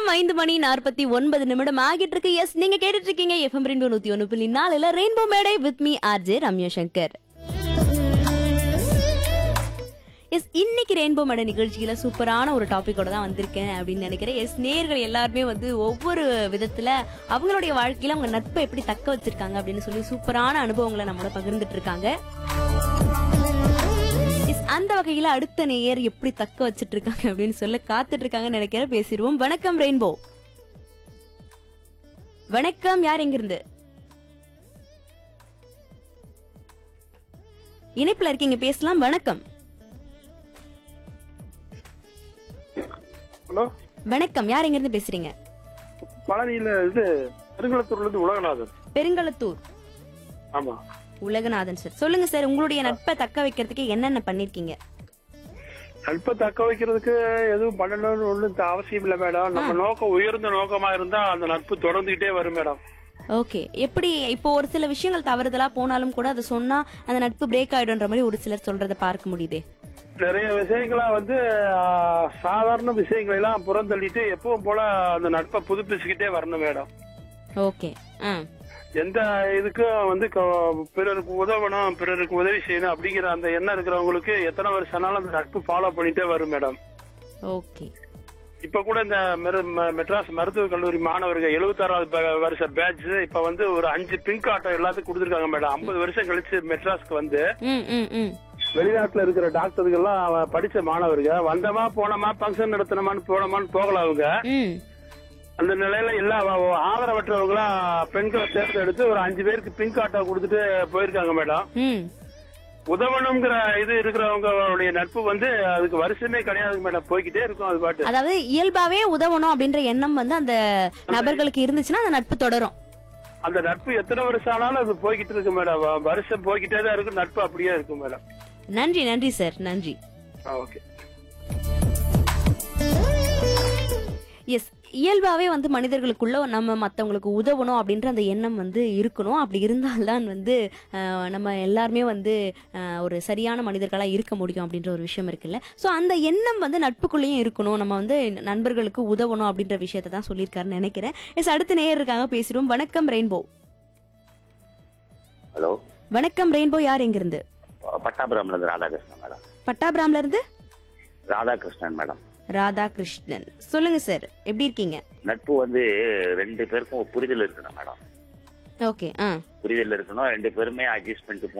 நேரம் 5:49 ஆகிட்டு இருக்கு. எஸ், நீங்க கேட்டுட்டு இருக்கீங்க எஃப்எம் ரெயின்போ 101.4 ரெயின்போ மேடை with me RJ Ramya Shankar. S, இன்னைக்கு ரெயின்போ மேடை நிகழ்ச்சியில சூப்பரான ஒரு டாபிக்கோட தான் வந்திருக்கேன் அப்படின்னு நினைக்கிறேன். எஸ், நேயர்கள் எல்லாருமே வந்து ஒவ்வொரு விதத்துல அவங்களுடைய வாழ்க்கையில அவங்க நட்பை எப்படி தக்க வச்சிருக்காங்க அப்படின்னு சொல்லி சூப்பரான அனுபவங்களை நம்மளோட பகிர்ந்துட்டு இருக்காங்க. அந்த வகையில அடுத்த நேயர் எப்படி தக்க வச்சிட்டு இருக்காங்க அப்படின்னு சொல்ல காத்துட்டு இருக்காங்கன்னு நினைக்கிறேன். பேசிடுவோம். வணக்கம் ரெயின்போ. வணக்கம், யார் எங்க இருந்து? இணைப்புல இருக்கீங்க, பேசலாம். வணக்கம். ஹலோ, வணக்கம், யார் எங்க இருந்து பேசுறீங்க? பழனியில பெருங்குளத்தூர்ல இருந்து உலகநாதன். பெருங்களத்தூர். ஆமா, உலகநாதன் சார், சொல்லுங்க சார், உங்களுடைய நட்பை தக்க வைக்கிறதுக்கு என்னென்ன பண்ணிருக்கீங்க? நட்பை தக்க வைக்கிறதுக்கு எதுவும் பண்ணணும்னு ஒண்ணும் அவசியம் இல்ல மேடம். நம்ம நோக்கம் உயர்ந்த நோக்கமா இருந்தா அந்த நட்பு தொடர்ந்துகிட்டே வரும் மேடம். ஓகே, எப்படி இப்போ ஒரு சில விஷயங்கள் தவறுதலா போனாலும் கூட அதை சொன்னா அந்த நட்பு பிரேக் ஆயிடும்ன்ற மாதிரி ஒரு சிலர் சொல்றதை பார்க்க முடியுது. நிறைய விஷயங்களா சாதாரண விஷயங்களை எல்லாம் புறந்தள்ளிட்டு எப்பவும் போல அந்த நட்பை புதுப்பிச்சுக்கிட்டே வரணும் மேடம். ஓகே. எந்த இதுக்கும் பிறருக்கு உதவணும், பிறருக்கு உதவி செய்யணும் அப்படிங்கிற அந்த எண்ணம் இருக்கிறவங்களுக்கு எத்தனை வருஷம்னாலும் அந்த நட்பு ஃபாலோ பண்ணிட்டே வரும் மேடம். ஓகே. இப்ப கூட இந்த மெட்ராஸ் மருத்துவக் கல்லூரி மாணவர்கள் 76வது வருஷ பேட்ச் இப்ப ஒரு 5 பிங்க் ஆட்டோ எல்லாத்துக்கும் கொடுத்துருக்காங்க மேடம். 50 வருஷம் கழிச்சு மெட்ராஸ்க்கு வெளிநாட்டுல இருக்கிற டாக்டர்கள்லாம் படிச்ச மாணவர்கள் வந்தமா போனோமா பங்கன் நடத்தினமான்னு போனோமான்னு போகல. அவங்க அந்த நிலையில எல்லா ஆதரவற்றவங்களா பெண்களை தேர்ந்தெடுத்து ஒரு 5 பேருக்கு பிங்க் ஆட்டோ கொடுத்துட்டு போயிருக்காங்க மேடம். உதவணுங்கிற இது இருக்கிறவங்களுடைய நட்பு அதுக்கு வருஷமே கிடையாது மேடம், போய்கிட்டே இருக்கும் அது பாட்டு. அதாவது இயல்பாவே உதவணும் அப்படின்ற எண்ணம் அந்த நபர்களுக்கு இருந்துச்சுன்னா அந்த நட்பு தொடரும். அந்த நட்பு எத்தனை வருஷம் ஆனாலும் அது போய்கிட்டு இருக்கு மேடம். வருஷம் போய்கிட்டே தான் இருக்கு, நட்பு அப்படியே இருக்கும் மேடம். நன்றி, நன்றி சார், நன்றி. ஓகே. எஸ், இயல்பாவே மனிதர்களுக்குள்ள நம்ம மத்தவங்களுக்கு உதவணும் அப்படின்ற அந்த எண்ணம் இருக்கணும். அப்படி இருந்தால்தான் நம்ம எல்லாருமே ஒரு சரியான மனிதர்களா இருக்க முடியும் அப்படின்ற ஒரு விஷயம் இருக்குல்ல. சோ அந்த எண்ணம் நட்புக்குள்ளேயும் இருக்கணும். நம்ம நண்பர்களுக்கு உதவணும் அப்படின்ற விஷயத்தை தான் சொல்லியிருக்காருன்னு நினைக்கிறேன். எஸ், அடுத்த நேயர் இருக்காங்க, பேசுறோம். வணக்கம் ரெயின்போ. ஹலோ, வணக்கம் ரெயின்போ, யார் எங்க இருந்து? பட்டாபுரம்ல இருந்து ராதாகிருஷ்ணன் மேடம். பட்டாபுரம்ல இருந்து ராதாகிருஷ்ணன் மேடம். ராதாகிருஷ்ணன், சொல்லுங்க சார், எப்படி இருக்கீங்க? நட்பு 2 பேருக்கும் புரிதல் இருக்கணும் மேடம். ஓகே. புரிதல் இருக்கணும், 2 பேருமே அட்ஜஸ்ட் பண்ணிட்டு